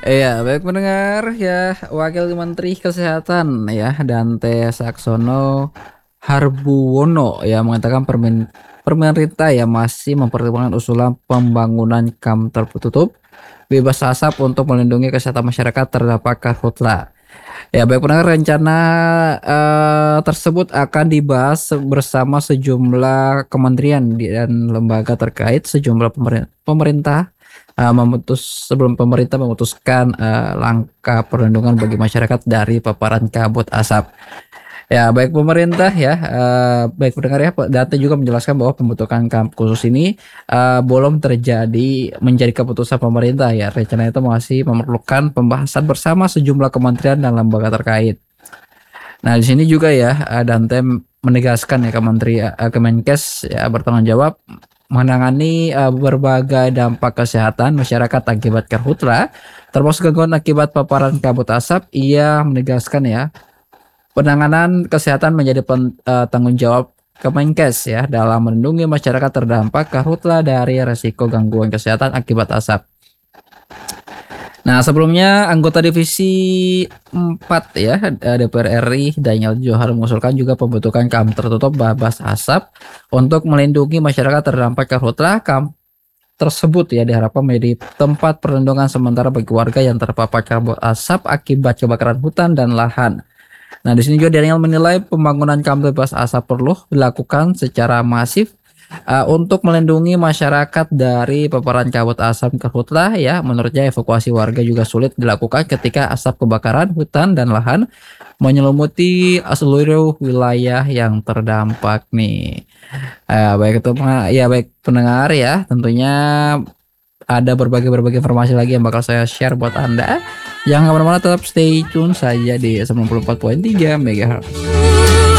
Iya, baik pendengar ya, Wakil Menteri Kesehatan ya Dante Saxono Harbuwono ya mengatakan pemerintah ya masih mempertimbangkan usulan pembangunan kam tertutup bebas asap untuk melindungi kesehatan masyarakat terdampak karhutla. Ya, baik pendengar, rencana tersebut akan dibahas bersama sejumlah kementerian dan lembaga terkait sejumlah pemerintah sebelum pemerintah memutuskan langkah perlindungan bagi masyarakat dari paparan kabut asap. Ya, baik pemerintah ya, baik pendengar ya, Data juga menjelaskan bahwa pembentukan kamp khusus ini belum menjadi keputusan pemerintah ya. Rencana itu masih memerlukan pembahasan bersama sejumlah kementerian dan lembaga terkait. Nah, di sini juga ya, Dante menegaskan ya Kemenkes ya bertanggung jawab menangani berbagai dampak kesehatan masyarakat akibat karhutla, termasuk gangguan akibat paparan kabut asap. Ia menegaskan ya, penanganan kesehatan menjadi tanggung jawab Kemenkes ya dalam melindungi masyarakat terdampak karhutla dari resiko gangguan kesehatan akibat asap. Nah, sebelumnya anggota Divisi 4 ya DPR RI Daniel Johar mengusulkan juga pembentukan KAM tertutup bebas asap untuk melindungi masyarakat terdampak karhutla. KAM tersebut ya diharapkan menjadi tempat perlindungan sementara bagi warga yang terpapar kabut asap akibat kebakaran hutan dan lahan. Nah, di sini juga Daniel menilai pembangunan KAM bebas asap perlu dilakukan secara masif untuk melindungi masyarakat dari paparan kabut asap karhutla ya. Menurutnya evakuasi warga juga sulit dilakukan ketika asap kebakaran hutan dan lahan menyelimuti seluruh wilayah yang terdampak nih. Baik pendengar ya, tentunya ada berbagai informasi lagi yang bakal saya share buat Anda. Jangan kemana-mana, tetap stay tune saja di 94.3 MHz.